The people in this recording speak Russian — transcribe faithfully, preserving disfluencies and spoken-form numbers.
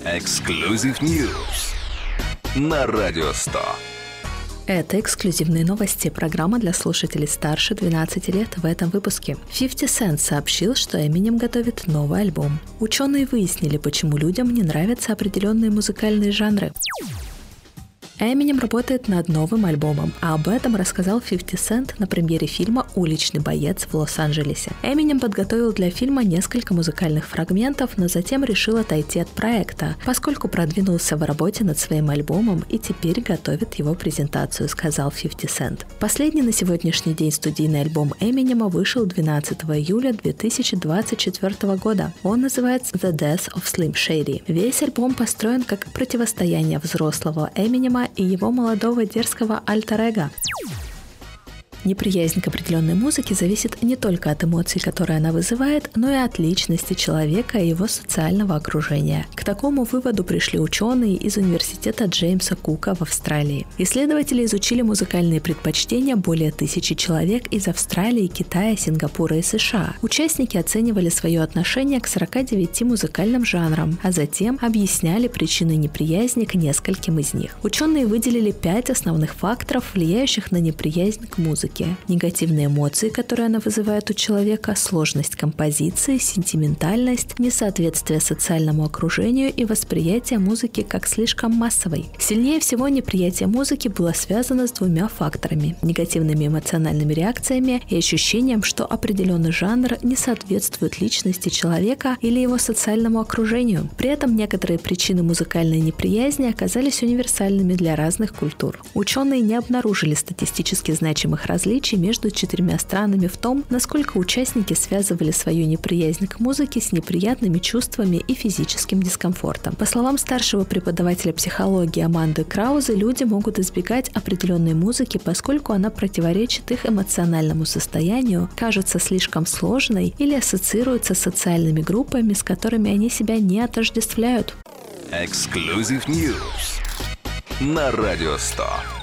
Exclusive News на Радио сто. Это эксклюзивные новости, программа для слушателей старше двенадцати лет в этом выпуске. фифти Cent сообщил, что Eminem готовит новый альбом. Ученые выяснили, почему людям не нравятся определенные музыкальные жанры. Eminem работает над новым альбомом, а об этом рассказал фифти Cent на премьере фильма «Уличный боец» в Лос-Анджелесе. Eminem подготовил для фильма несколько музыкальных фрагментов, но затем решил отойти от проекта, поскольку продвинулся в работе над своим альбомом и теперь готовит его презентацию, сказал фифти Cent. Последний на сегодняшний день студийный альбом Eminem вышел двенадцатого июля две тысячи двадцать четвёртого года. Он называется «The Death of Slim Shady». Весь альбом построен как противостояние взрослого Эминема и его молодого дерзкого альтер-эго. Неприязнь к определенной музыке зависит не только от эмоций, которые она вызывает, но и от личности человека и его социального окружения. К такому выводу пришли ученые из университета Джеймса Кука в Австралии. Исследователи изучили музыкальные предпочтения более тысячи человек из Австралии, Китая, Сингапура и США. Участники оценивали свое отношение к сорока девяти музыкальным жанрам, а затем объясняли причины неприязни к нескольким из них. Ученые выделили пять основных факторов, влияющих на неприязнь к музыке. Негативные эмоции, которые она вызывает у человека, сложность композиции, сентиментальность, несоответствие социальному окружению и восприятие музыки как слишком массовой. Сильнее всего неприятие музыки было связано с двумя факторами – негативными эмоциональными реакциями и ощущением, что определенный жанр не соответствует личности человека или его социальному окружению. При этом некоторые причины музыкальной неприязни оказались универсальными для разных культур. Ученые не обнаружили статистически значимых различий различий между четырьмя странами в том, насколько участники связывали свою неприязнь к музыке с неприятными чувствами и физическим дискомфортом. По словам старшего преподавателя психологии Аманды Краузе, люди могут избегать определенной музыки, поскольку она противоречит их эмоциональному состоянию, кажется слишком сложной или ассоциируется с социальными группами, с которыми они себя не отождествляют. Exclusive News на Радио сто.